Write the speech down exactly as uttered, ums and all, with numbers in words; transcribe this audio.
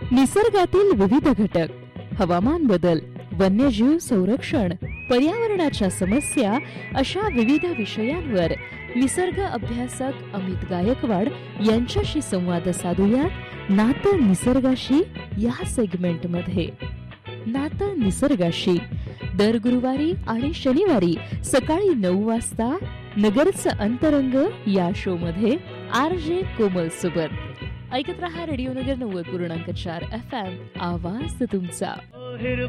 निसर्गातील विविध घटक, हवामान बदल, वन्यजीव संरक्षण, पर्यावरणाच्या समस्या अशा विविध विषयांवर निसर्ग अभ्यासक अमित गायकवाड यांच्याशी संवाद साधूया नातं निसर्गाशी या सेगमेंट मध्ये. नातं निसर्गाशी दर गुरुवारी आणि शनिवारी सकाळी नऊ वाजता नगरचं अंतरंग या शो मध्ये आर जे कोमल सोबत. ऐकत रहा रेडिओ नगर नव्वद पूर्णांक चार एफ एम, आवाज तुमचा.